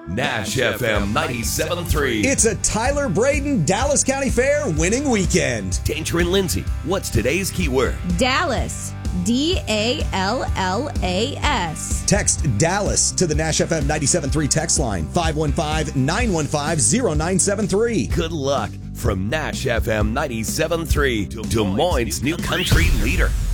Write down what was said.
Nash FM 97.3. It's a Tyler Braden Dallas County Fair winning weekend. Danger and Lindsay, what's today's keyword? Dallas. DALLAS. Text Dallas to the Nash FM 97.3 text line, 515-915-0973. Good luck from Nash FM 97.3, Des Moines' new country leader.